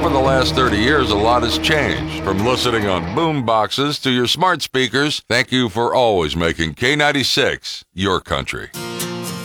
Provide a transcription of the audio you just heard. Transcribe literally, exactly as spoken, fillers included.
over the last thirty years, a lot has changed. From listening on boom boxes to your smart speakers, thank you for always making K ninety-six your country.